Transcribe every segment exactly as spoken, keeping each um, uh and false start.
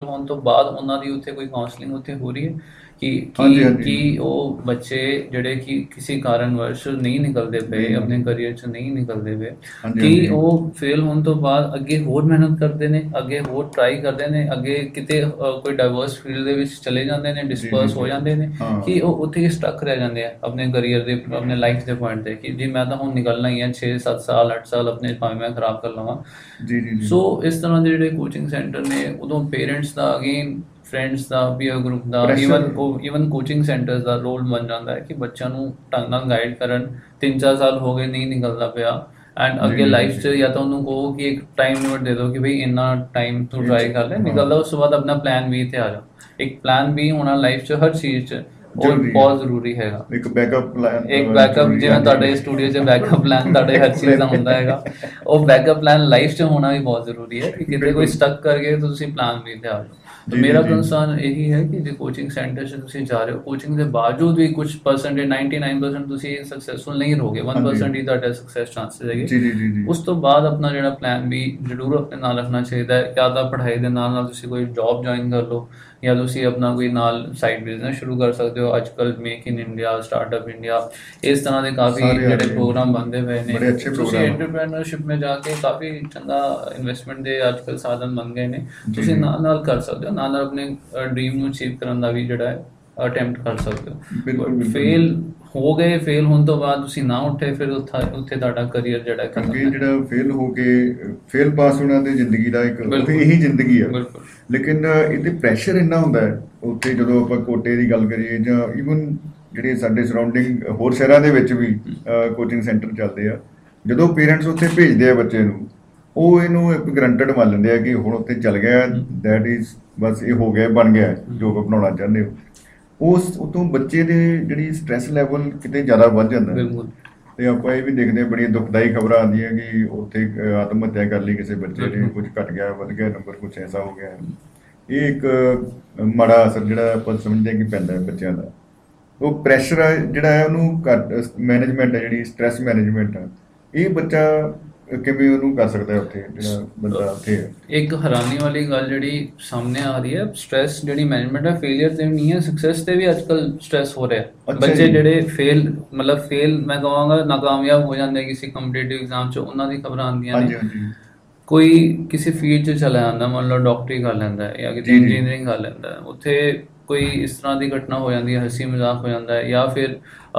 ਹੋਣ ਤੋਂ ਬਾਅਦ ਉਹਨਾਂ ਦੀ ਉੱਥੇ ਕੋਈ ਕਾਉਂਸਲਿੰਗ ਉੱਥੇ ਹੋ ਰਹੀ ਹੈ ਕਿ ਹਾਂਜੀ ਕੀ ਹਾਂਜੀ ਕੀ ਉਹ ਬੱਚੇ ਜਿਹੜੇ ਕਿ ਕਿਸੇ ਕਾਰਨਵਸ਼ ਨਹੀਂ ਨਿਕਲਦੇ ਪਏ, ਨਹੀਂ ਆਪਣੇ ਕਰੀਅਰ 'ਚ ਨਹੀਂ ਨਿਕਲਦੇ ਪਏ, ਹਾਂਜੀ ਕੀ ਹਾਂਜੀ ਉਹ ਫੇਲ ਹੋਣ ਤੋਂ ਬਾਅਦ ਅੱਗੇ ਹੋਰ ਮਿਹਨਤ ਕਰਦੇ ਨੇ, ਅੱਗੇ ਹੋਰ ਟਰਾਈ ਕਰਦੇ ਨੇ, ਅੱਗੇ ਕਿਤੇ ਅ, ਕੋਈ ਡਾਈਵਰਸ ਫੀਲਡ ਦੇ ਵਿੱਚ ਚਲੇ ਜਾਂਦੇ ਨੇ, ਜੀ ਜੀ ਡਿਸਪਰਸ ਹੋ ਜੀ ਜਾਂਦੇ ਨੇ, ਹਾਂ ਕਿ ਉਹ ਉੱਥੇ ਹੀ ਸਟਕ ਰਹਿ ਜਾਂਦੇ ਆ ਆਪਣੇ ਕਰੀਅਰ ਦੇ, ਆਪਣੇ ਲਾਈਫ ਦੇ ਪੁਆਇੰਟ ਤੇ ਕਿ ਜੀ ਮੈਂ ਤਾਂ ਹੁਣ ਨਿਕਲਣਾ ਹੀ ਹੈ, ਛੇ ਸੱਤ ਸਾਲ ਅੱਠ ਸਾਲ ਆਪਣੇ ਭਾਵੇਂ ਮੈਂ ਖਰਾਬ ਕਰ ਲਵਾਂ। ਜੀ ਜੀ ਜੀ ਸੋ ਇਸ ਤਰ੍ਹਾਂ ਦੇ ਜਿਹੜੇ ਕੋਚਿੰਗ ਸੈਂਟਰ ਨੇ ਉਦੋਂ ਪੇਰੈਂਟਸ ਦਾ, ਅਗੇਨ ਫਰੈਂਡਸ ਦਾ, ਪੀਅਰ ਗਰੁੱਪ ਦਾ, even pressure even coaching centres ਦਾ ਰੋਲ ਬਣ ਜਾਂਦਾ ਹੈ ਕਿ ਬੱਚਿਆਂ ਨੂੰ ਢੰਗ ਨਾਲ ਗਾਈਡ ਕਰਨ। ਤਿੰਨ ਚਾਰ ਸਾਲ ਹੋ ਗਏ ਨਹੀਂ ਨਿਕਲਦਾ ਪਿਆ, ਐਂਡ ਜੀ ਅੱਗੇ ਜੀ ਜੀ ਲਾਈਫ 'ਚ ਜੀ ਜਾਂ ਤਾਂ ਉਹਨੂੰ ਕਹੋ ਕਿ ਇੱਕ ਟਾਈਮ ਲਿਮਿਟ ਦੇ ਦਿਓ ਕਿ ਬਈ ਇੰਨਾ ਟਾਈਮ ਤੂੰ ਇਹ 'ਚ ਟਰਾਈ ਕਰ ਲੈ, ਹਾਂ ਨਿਕਲਦਾ ਉਸ ਤੋਂ ਬਾਅਦ ਆਪਣਾ ਪਲਾਨ ਬੀ ਤੇ ਆ ਜਾ। ਇੱਕ ਪਲਾਨ ਬੀ ਹੋਣਾ ਲਾਈਫ 'ਚ ਹਰ ਚੀਜ਼ 'ਚ, ਉਹ ਜ਼ਰੂਰੀ ਹੈ, ਬਹੁਤ ਜ਼ਰੂਰੀ ਹੈਗਾ। ਇੱਕ ਬੈਕਅਪ ਪਲਾਨ ਇੱਕ ਬੈਕਅਪ, ਜ਼ਰੂਰੀ ਜਿਵੇਂ ਹਾਂਜੀ ਤੁਹਾਡੇ ਸਟੂਡੀਓ 'ਚ ਬੈਕਅਪ ਪਲਾਨ ਤੁਹਾਡੇ ਹਰ ਚੀਜ਼ ਦਾ ਹੁੰਦਾ ਹੈਗਾ, ਉਹ ਬੈਕਅਪ ਪਲਾਨ ਲਾਈਫ 'ਚ ਹੋਣਾ ਵੀ ਬਹੁਤ ਜ਼ਰੂਰੀ ਹੈ ਕਿ ਕਿਤੇ ਕੋਈ ਬਿਲਕੁਲ ਸਟਕ ਕਰ ਗਏ ਤਾਂ ਤੁਸੀਂ ਪਲਾਨ ਬੀ ਤੇ ਆ ਜਾਓ। ਤਾਂ ਜੀ ਜੀ ਮੇਰਾ ਜੀ ਕੰਸਰਨ ਇਹੀ ਹੈ ਕਿ ਜੇ ਕੋਚਿੰਗ ਸੈਂਟਰ 'ਚ ਤੁਸੀਂ ਜਾ ਰਹੇ ਹੋ, ਕੋਚਿੰਗ ਦੇ ਬਾਵਜੂਦ ਵੀ ਕੁਝ ਪਰਸੈਂਟੇਜ ਨਾਈਨਟੀ ਨਾਈਨ ਪਰਸੈਂਟ ਤੁਸੀਂ ਸਕਸੈਸਫੁਲ ਨਹੀਂ ਰਹੋਗੇ, ਵਨ ਹਾਂਜੀ ਪਰਸੈਂਟ ਹੀ ਤੁਹਾਡੇ ਸਕਸੈਸ ਚਾਂਸਸ ਹੈਗੇ। ਜੀ ਜੀ ਜੀ ਜੀ ਉਸ ਤੋਂ ਬਾਅਦ ਆਪਣਾ ਜਿਹੜਾ ਪਲਾਨ ਬੀ ਜ਼ਰੂਰ ਆਪਣੇ ਨਾਲ ਰੱਖਣਾ ਚਾਹੀਦਾ ਹੈ। ਜਾਂ ਤਾਂ ਪੜ੍ਹਾਈ ਦੇ ਨਾਲ ਨਾਲ ਤੁਸੀਂ ਕੋਈ ਜੌਬ ਜੁਆਇਨ ਕਰ ਲਓ, ਜਾਂ ਤੁਸੀਂ ਆਪਣਾ ਕੋਈ ਨਾਲ ਸਾਈਡ ਬਿਜ਼ਨਸ ਸ਼ੁਰੂ ਕਰ ਸਕਦੇ ਹੋ। ਅੱਜ ਕੱਲ੍ਹ make in India, startup India, ਇਸ ਤਰ੍ਹਾਂ ਦੇ ਕਾਫੀ ਸਾਰੇ ਆ ਜਿਹੜੇ ਰਹੇ ਪ੍ਰੋਗਰਾਮ ਬਣਦੇ ਪਏ ਨੇ। ਬੜੇ ਅੱਛੇ ਤੁਸੀਂ ਪ੍ਰੋਗਰਾਮ ਆ ਐਂਟਰਪ੍ਰੈਨਰਸ਼ਿਪ में ਜਾਕੇ ਕਾਫੀ ਚੰਗਾ ਇਨਵੈਸਟਮੈਂਟ ਦੇ ਅੱਜ ਕੱਲ੍ਹ ਸਾਧਨ ਬਣ ਗਏ ਨੇ, ਜੀ ਤੁਸੀਂ ਜੀ ਨਾਲ ਨਾਲ ਕਰ ਸਕਦੇ ਹੋ, ਨਾਲ ਨਾਲ ਆਪਣੇ ਡ੍ਰੀਮ ਨੂੰ ਅਚੀਵ ਕਰਨ ਦਾ ਵੀ ਜਿਹੜਾ ਹੈ ਅਟੈਂਪਟ ਕਰ ਸਕਦੇ ਹੋ। ਬਿਲਕੁਲ ਬਟ ਬਿਲਕੁਲ ਫੇਲ ਹੋ ਗਏ, ਫੇਲ ਹੋਣ ਤੋਂ ਬਾਅਦ ਤੁਸੀਂ ਨਾ ਉੱਠੇ, ਫਿਰ ਉੱਥੇ ਉੱਥੇ ਤੁਹਾਡਾ ਕਰੀਅਰ ਜਿਹੜਾ ਹੈ ਕਿਉਂਕਿ ਖਤਮ ਹੈ। ਜਿਹੜਾ ਫੇਲ ਹੋ ਕੇ ਫੇਲ ਪਾਸ ਹੋਣਾ ਤੇ ਜ਼ਿੰਦਗੀ ਦਾ ਇੱਕ ਉੱਥੇ ਬਿਲਕੁਲ ਇਹੀ ਜ਼ਿੰਦਗੀ ਆ। ਬਿਲਕੁਲ ਲੇਕਿਨ ਇਹਦੇ ਪ੍ਰੈਸ਼ਰ ਇੰਨਾ ਹੁੰਦਾ ਹੈ ਉੱਥੇ, ਜਦੋਂ ਆਪਾਂ ਕੋਟੇ ਦੀ ਗੱਲ ਕਰੀਏ ਜਾਂ ਈਵਨ ਜਿਹੜੇ ਸਾਡੇ ਸਰਾਊਂਡਿੰਗ ਹੋਰ ਸ਼ਹਿਰਾਂ ਦੇ ਵਿੱਚ ਵੀ ਕੋਚਿੰਗ ਸੈਂਟਰ ਚੱਲਦੇ ਆ, ਜਦੋਂ ਪੇਰੈਂਟਸ ਉੱਥੇ ਭੇਜਦੇ ਆ ਬੱਚੇ ਨੂੰ, ਉਹ ਇਹਨੂੰ ਇੱਕ ਗਰੰਟਡ ਮੰਨ ਲੈਂਦੇ ਆ ਕਿ ਹੁਣ ਉੱਥੇ ਚੱਲ ਗਿਆ, ਦੈਟ ਇਜ਼ ਬਸ ਇਹ ਹੋ ਗਿਆ, ਬਣ ਗਿਆ ਜੋ ਬਣਾਉਣਾ ਚਾਹੁੰਦੇ ਹੋ। ਉਸ ਉਤੋਂ ਬੱਚੇ ਦੇ ਜਿਹੜੀ ਸਟ੍ਰੈਸ ਲੈਵਲ ਕਿਤੇ ਜ਼ਿਆਦਾ ਵੱਧ ਜਾਂਦਾ ਹੈ। ਬਿਲਕੁਲ ਤੇ ਆਪਾਂ ਇਹ ਵੀ ਦੇਖਦੇ ਹਾਂ, ਬੜੀਆਂ ਦੁਖਦਾਈ ਖਬਰਾਂ ਆਉਂਦੀਆਂ ਕਿ ਉੱਥੇ ਆਤਮ ਹੱਤਿਆ ਕਰ ਲਈ ਕਿਸੇ ਬੱਚੇ ਨੇ, ਕੁਝ ਘਟ ਗਿਆ, ਵੱਧ ਗਿਆ ਨੰਬਰ, ਕੁਝ ਐਸਾ ਹੋ ਗਿਆ। ਇਹ ਇੱਕ ਮਾੜਾ ਅਸਰ ਜਿਹੜਾ ਆਪਾਂ ਸਮਝਦੇ ਕਿ ਪੈਂਦਾ ਹੈ ਬੱਚਿਆਂ ਦਾ। ਉਹ ਪ੍ਰੈਸ਼ਰ ਹੈ ਜਿਹੜਾ ਹੈ ਉਹਨੂੰ ਘੱਟ, ਮੈਨੇਜਮੈਂਟ ਹੈ ਜਿਹੜੀ ਸਟ੍ਰੈਸ ਮੈਨੇਜਮੈਂਟ ਆ, ਇਹ ਬੱਚਾ ਕਿਵੇਂ ਉਹਨੂੰ ਕਰ ਸਕਦਾ ਹੈ ਉੱਥੇ, ਜਿਹੜਾ ਬੰਦਾ ਉੱਥੇ ਹੈ। ਇੱਕ ਹੈਰਾਨੀ ਵਾਲੀ ਗੱਲ ਜਿਹੜੀ ਸਾਹਮਣੇ ਆ ਰਹੀ ਹੈ, ਸਟ੍ਰੈਸ ਜਿਹੜੀ ਮੈਨੇਜਮੈਂਟ ਹੈ ਫੇਲਿਅਰ ਤੇ ਵੀ ਨਹੀਂ ਹੈ, ਸਕਸੈਸ ਤੇ ਵੀ ਅੱਜ ਕੱਲ੍ਹ ਸਟ੍ਰੈਸ ਹੋ ਰਿਹਾ। ਅੱਛਾ ਬੱਚੇ ਜੀ ਜਿਹੜੇ ਫੇਲ, ਮਤਲਬ ਫੇਲ ਮੈਂ ਕਹਾਂਗਾ ਨਾਕਾਮਯਾਬ ਹੋ ਜਾਂਦੇ ਕਿਸੇ ਕੰਪੀਟੀਟਿਵ ਐਗਜ਼ਾਮ 'ਚ, ਉਹਨਾਂ ਦੀ ਖਬਰਾਂ ਆਉਂਦੀਆਂ ਨੇ। ਹਾਂਜੀ ਹਾਂਜੀ ਕੋਈ ਕਿਸੇ ਫੀਲਡ 'ਚ ਚਲਾ ਜਾਂਦਾ, ਮੰਨ ਲਓ ਡਾਕਟਰੀ ਕਰ ਲੈਂਦਾ ਹੈ ਜਾਂ ਕਿਤੇ ਜੀ ਜੀ ਇੰਜੀਨੀਅਰਿੰਗ ਕਰ ਲੈਂਦਾ ਹੈ, ਉੱਥੇ ਕੋਈ ਇਸ ਤਰ੍ਹਾਂ ਦੀ ਘਟਨਾ ਹੋ ਜਾਂਦੀ ਹੈ, ਹੱਸੀ ਮਜ਼ਾਕ ਹੋ ਜਾਂਦਾ ਹੈ, ਜਾਂ ਫਿਰ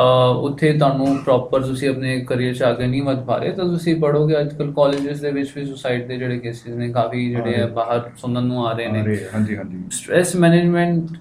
ਉੱਥੇ ਤੁਹਾਨੂੰ ਪ੍ਰੋਪਰ ਤੁਸੀਂ ਆਪਣੇ ਕਰੀਅਰ 'ਚ ਅੱਗੇ ਨਹੀਂ ਵੱਧ ਪਾ ਰਹੇ, ਤਾਂ ਤੁਸੀਂ ਪੜ੍ਹੋਗੇ। ਅੱਜ ਕੱਲ੍ਹ ਕਾਲਜਿਸ ਦੇ ਵਿੱਚ ਵੀ ਸੁਸਾਈਡ ਦੇ ਜਿਹੜੇ ਕੇਸਿਸ ਨੇ ਕਾਫੀ ਆ ਜਿਹੜੇ ਰਹੇ ਹੈ ਬਾਹਰ ਸੁਣਨ ਨੂੰ ਆ ਰਹੇ ਆ ਨੇ। ਰਹੇ ਹਾਂਜੀ ਹਾਂਜੀ ਸਟ੍ਰੈਸ ਮੈਨੇਜਮੈਂਟ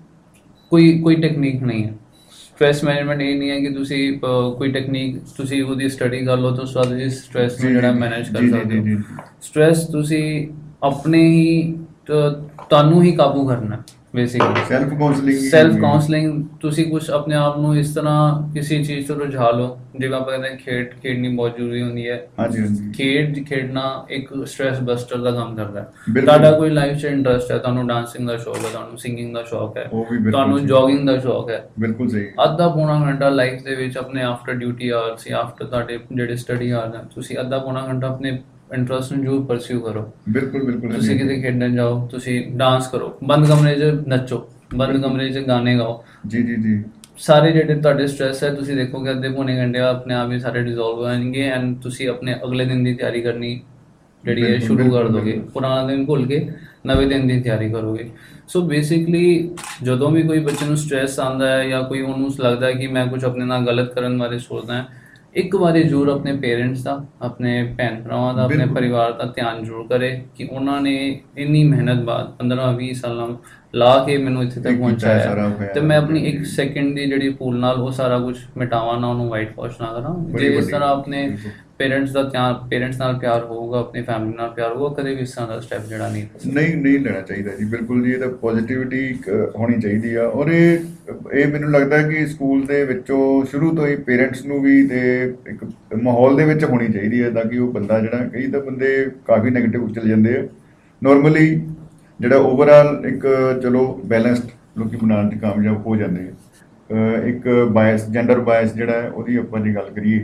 ਕੋਈ ਕੋਈ ਟੈਕਨੀਕ ਨਹੀਂ ਹੈ। ਸਟ੍ਰੈਸ ਮੈਨੇਜਮੈਂਟ ਇਹ ਨਹੀਂ ਹੈ ਕਿ ਤੁਸੀਂ ਅ, ਕੋਈ ਟੈਕਨੀਕ ਤੁਸੀਂ ਉਹਦੀ ਸਟੱਡੀ ਕਰ ਲਓ ਤਾਂ ਉਸ ਤੋਂ ਬਾਅਦ ਤੁਸੀਂ ਸਟ੍ਰੈਸ ਨੂੰ ਜੀ ਜਿਹੜਾ ਜੀ ਮੈਨੇਜ ਕਰ ਜੀ ਜੀ ਸਕਦੇ ਜੀ ਹੋ। ਜੀ ਸਟ੍ਰੈਸ ਤੁਸੀਂ ਆਪਣੇ ਹੀ ਤ- ਤੁਹਾਨੂੰ ਹੀ ਕਾਬੂ ਕਰਨਾ ਬੇਸਿਕਲੀ। ਸੈਲਫ ਕਾਉਂਸਲਿੰਗ ਹੀ ਸੈਲਫ ਕਰਨੀ ਹੈ। ਕਾਉਂਸਲਿੰਗ, ਤੁਸੀਂ ਕੁਝ ਆਪਣੇ ਆਪ ਨੂੰ ਇਸ ਤਰ੍ਹਾਂ ਕਿਸੇ ਚੀਜ਼ ਤੋਂ ਰੁਝਾ ਲਓ, ਜਿਵੇਂ ਆਪਾਂ ਕਹਿੰਦੇ ਹਾਂ ਖੇਡ ਖੇਡਣੀ ਬਹੁਤ ਜ਼ਰੂਰੀ ਹੁੰਦੀ ਹੈ। ਹਾਂਜੀ ਹਾਂਜੀ ਖੇਡ ਖੇਡਣਾ ਇੱਕ ਸਟ੍ਰੈਸ ਬਸਟਰ ਦਾ ਕੰਮ ਕਰਦਾ ਹੈ। ਬਿਲਕੁਲ ਤੁਹਾਡਾ ਕੋਈ ਲਾਈਫ 'ਚ ਇੰਟਰਸਟ ਹੈ, ਤੁਹਾਨੂੰ ਡਾਂਸਿੰਗ ਦਾ ਸ਼ੌਕ ਹੈ, ਤੁਹਾਨੂੰ ਸਿੰਗਿੰਗ ਦਾ ਸ਼ੌਕ ਹੈ, ਉਹ ਵੀ ਬਿਲਕੁਲ ਤੁਹਾਨੂੰ ਸਹੀ, ਜੋਗਿੰਗ ਦਾ ਸ਼ੌਕ ਹੈ, ਬਿਲਕੁਲ ਸਹੀ ਅੱਧਾ ਪੌਣਾ ਘੰਟਾ ਲਾਈਫ ਦੇ ਵਿੱਚ ਆਪਣੇ ਆਫਟਰ ਡਿਊਟੀ ਆਵਰਸ ਜਾਂ ਆਫਟਰ ਤੁਹਾਡੇ ਜਿਹੜੇ ਸਟੱਡੀ ਆਵਰਸ ਹਨ, ਤੁਸੀਂ ਅੱਧਾ ਪੌਣਾ ਘੰਟਾ ਆਪਣੇ ਇੰਟਰਸਟ ਨੂੰ ਜ਼ਰੂਰ ਪਰਸਿਊ ਕਰੋ। ਬਿਲਕੁਲ ਬਿਲकुल ਤੁਸੀਂ ਕਿਤੇ ਖੇਡਣ ਜਾਓ, ਤੁਸੀਂ ਡਾਂਸ ਕਰੋ, ਬੰਦ ਕਮਰੇ 'ਚ ਨੱਚੋ, ਬੰਦ ਕਮਰੇ 'ਚ ਗਾਣੇ ਗਾਓ। ਜੀ ਜੀ ਜੀ ਸਾਰੇ ਜਿਹੜੇ ਤੁਹਾਡੇ ਸਟ੍ਰੈਸ ਹੈ, ਤੁਸੀਂ ਦੇਖੋਗੇ ਅੱਧੇ ਪੌਣੇ ਘੰਟੇ ਬਾਅਦ ਆਪਣੇ ਆਪ ਹੀ ਸਾਰੇ ਡਿਜ਼ੋਲਵ ਹੋ ਜਾਣਗੇ, ਐਂਡ ਤੁਸੀਂ ਆਪਣੇ ਅਗਲੇ ਦਿਨ ਦੀ ਤਿਆਰੀ ਕਰਨੀ ਜਿਹੜੀ ਹੈ ਬਿਲਕੁਲ ਸ਼ੁਰੂ ਕਰ ਬਿਲकुल ਦੋਗੇ। ਬਿਲकुल ਪੁਰਾਣਾ ਦਿਨ ਭੁੱਲ ਕੇ ਨਵੇਂ ਦਿਨ ਦੀ ਤਿਆਰੀ ਕਰੋਗੇ। ਸੋ ਬੇਸਿਕਲੀ ਜਦੋਂ ਵੀ ਕੋਈ ਬੱਚੇ ਨੂੰ ਸਟ੍ਰੈਸ ਆਉਂਦਾ ਹੈ ਜਾਂ ਕੋਈ ਉਹਨੂੰ ਲੱਗਦਾ ਹੈ ਕਿ ਮੈਂ ਕੁਝ ਆਪਣੇ ਨਾਲ ਗਲਤ ਕਰਨ ਬਾਰੇ ਸੋਚਦਾ ਹਾਂ, ਇੱਕ ਵਾਰੀ ਜ਼ਰੂਰ ਆਪਣੇ ਪੇਰੈਂਟਸ ਦਾ, ਆਪਣੇ ਭੈਣ ਭਰਾਵਾਂ ਦਾ, ਆਪਣੇ ਬਿਲਕੁਲ ਪਰਿਵਾਰ ਦਾ ਧਿਆਨ ਜ਼ਰੂਰ ਕਰੇ ਕਿ ਉਹਨਾਂ ਨੇ ਇੰਨੀ ਮਿਹਨਤ ਬਾਅਦ ਪੰਦਰਾਂ ਵੀਹ ਸਾਲਾਂ ਲਾ ਕੇ ਮੈਨੂੰ ਇੱਥੇ ਤੱਕ ਇਹ ਕੀਤਾ ਪਹੁੰਚਾਇਆ, ਸਾਰਾ ਹੋਇਆ ਤੇ ਮੈਂ ਆਪਣੀ ਜੀ, ਇੱਕ ਜੀ। ਸੈਕਿੰਡ ਦੀ ਜਿਹੜੀ ਭੂਲ ਨਾਲ ਉਹ ਸਾਰਾ ਕੁਝ ਮਿਟਾਵਾਂ ਨਾ, ਉਹਨੂੰ ਵਾਈਟ ਵਾਸ਼ ਨਾ ਕਰਾਂ। ਬੜੀ ਜੇ ਇਸ ਵੱਡੀ ਤਰ੍ਹਾਂ ਆਪਣੇ ਬਿਲਕੁਲ ਪੇਰੈਂਟਸ ਦਾ ਧਿਆਨ, ਪੇਰੈਂਟਸ ਨਾਲ ਪਿਆਰ ਹੋਊਗਾ, ਆਪਣੀ ਫੈਮਿਲੀ ਨਾਲ ਪਿਆਰ ਹੋਊਗਾ, ਕਦੇ ਵੀ ਇਸ ਤਰ੍ਹਾਂ ਦਾ ਸਟੈਪ ਜਿਹੜਾ ਨਹੀਂ ਲੈ ਸਕਦਾ। ਨਹੀਂ ਨਹੀਂ ਲੈਣਾ ਚਾਹੀਦਾ ਜੀ, ਬਿਲਕੁਲ ਜੀ। ਇਹ ਤਾਂ ਪੋਜ਼ਿਟਿਵਿਟੀ ਹੋਣੀ ਚਾਹੀਦੀ ਆ, ਔਰ ਇਹ ਇਹ ਮੈਨੂੰ ਲੱਗਦਾ ਕਿ ਸਕੂਲ ਦੇ ਵਿੱਚੋਂ ਸ਼ੁਰੂ ਤੋਂ ਹੀ ਪੇਰੈਂਟਸ ਨੂੰ ਵੀ ਤੇ ਇੱਕ ਮਾਹੌਲ ਦੇ ਵਿੱਚ ਹੋਣੀ ਚਾਹੀਦੀ ਹੈ, ਤਾਂ ਕਿ ਉਹ ਬੰਦਾ ਜਿਹੜਾ, ਕਈ ਤਾਂ ਬੰਦੇ ਕਾਫੀ ਨੈਗੇਟਿਵ ਚਲੇ ਜਾਂਦੇ ਆ ਨੋਰਮਲੀ, ਜਿਹੜਾ ਓਵਰਆਲ ਇੱਕ ਚਲੋ ਬੈਲੈਂਸਡ ਲੋਕੀ ਬਣਾਉਣ 'ਚ ਕਾਮਯਾਬ ਹੋ ਜਾਂਦੇ ਆ। ਅਹ ਇੱਕ ਬਾਇਸ, ਜੈਂਡਰ ਬਾਇਸ ਜਿਹੜਾ ਹੈ ਉਹਦੀ ਆਪਾਂ ਜੇ ਗੱਲ ਕਰੀਏ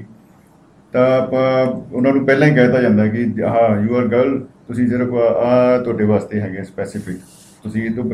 ਤਾਂ ਆਪਾਂ ਉਹਨਾਂ ਨੂੰ ਪਹਿਲਾਂ ਹੀ ਕਹਿ ਦਿੱਤਾ ਜਾਂਦਾ ਕਿ ਹਾਂ ਯੂ ਆਰ ਗਰਲ, ਤੁਸੀਂ ਸਿਰਫ ਆਹ ਤੁਹਾਡੇ ਵਾਸਤੇ ਹੈਗੇ ਸਪੈਸੀਫਿਕ, ਤੁਸੀਂ ਇਹ ਤੋਂ